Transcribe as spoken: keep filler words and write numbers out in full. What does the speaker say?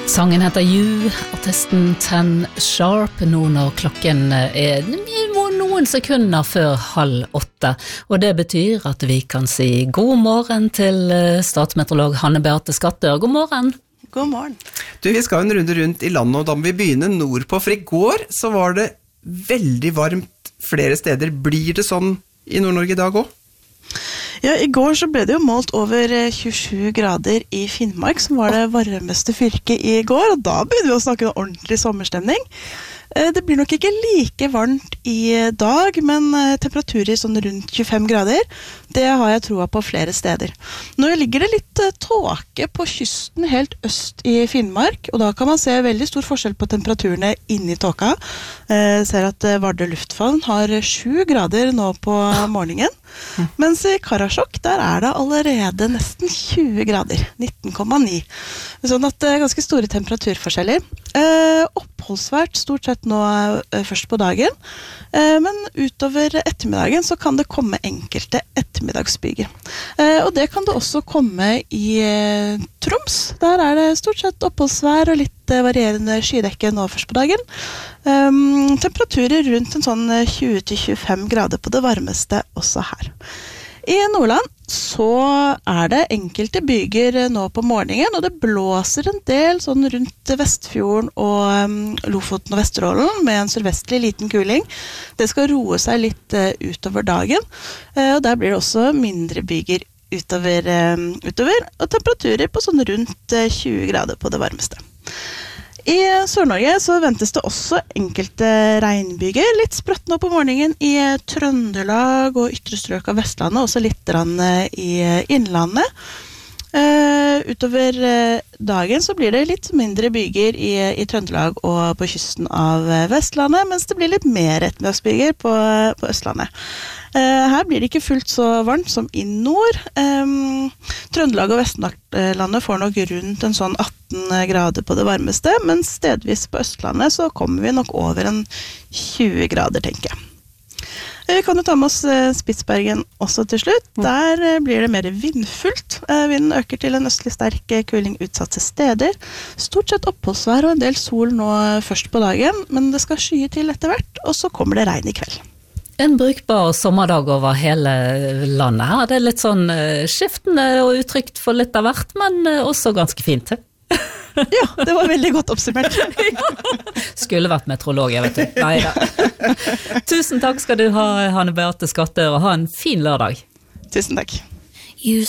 Sangen heter You, artisten Ten Sharp, nå når klokken er noen sekunder før halv åtte, og det betyr at vi kan si god morgen til statsmeteorolog Hanne Beate Skattør. God morgen. God morgen. Du, vi skal en runde rundt i landet, og da må vi begynne nordpå, for i går så var det veldig varmt flere steder. Blir det sånn i Nord-Norge i dag også? Ja, i går så ble det jo målt over tjuesju grader i Finnmark, som var det varmeste fylket i går, og da begynner vi å snakke om ordentlig sommerstemning. Det blir nok ikke like varmt i dag, men temperaturer sånn rundt tjuefem grader, det har jeg troa på flere steder. Nå ligger det litt tåke på kysten helt øst i Finnmark, og da kan man se veldig stor forskjell på temperaturene inni tåka. Jeg ser at Vardø lufthavn har sju grader nå på morgenen, mens i Karasjok der er det allerede nesten tjue grader, nitten komma ni. Sånn at det er ganske store temperaturforskjeller. Eh, oppholdsvært stort sett nå eh, først på dagen, eh, men utover ettermiddagen så kan det komme enkelte ettermiddagsbyger. Eh, og det kan det også komme i eh, Troms. Der er det stort sett oppholdsvær og litt eh, varierende skydekke nå først på dagen. Um, temperaturer rundt en sånn tjue til tjuefem grader på det varmeste også her. I Nordland så er det enkelte byger nå på morgenen, og det blåser en del sånn rundt Vestfjorden og um, Lofoten og Vesterålen med en sørvestlig liten kuling. Det skal roe seg litt uh, utover dagen, uh, og der blir det også mindre byger utover, uh, utover og temperaturer på sånn rundt uh, tjue grader på det varmeste. I Sør-Norge så ventes det også enkelte regnbyger, litt sprøtt nå på morgenen i Trøndelag og ytre strøk av Vestlandet, også litt i innlandet. Uh, utover uh, dagen så blir det litt mindre byger i, i Trøndelag og på kysten av Vestlandet, mens det blir litt mer ettermiddagsbyger på, på Østlandet. Uh, her blir det ikke fullt så varmt som i nord. Um, Trøndelag og Vestlandet får nok rundt en sånn atten grader på det varmeste, men stedvis på Østlandet så kommer vi nok over en tjue grader, tenker jeg. Vi kan jo ta med oss Spitsbergen også til slutt. Der blir det mer vindfullt. Vinden øker til en østlig sterk kuling utsatte steder. Stort sett oppholdsvær og en del sol nå først på dagen, men det skal skye til etter hvert, og så kommer det regn i kveld. En brukbar sommerdag over hele landet her. Det er litt sånn skiftende og utrygt for litt av hvert, men også ganske fint. Ja, det var veldig godt oppsummert. Skulle vært meteorolog, jeg vet du. Neida. Tusen takk skal du ha, Hanne Beate Skattør, og ha en fin lørdag. Tusen takk. You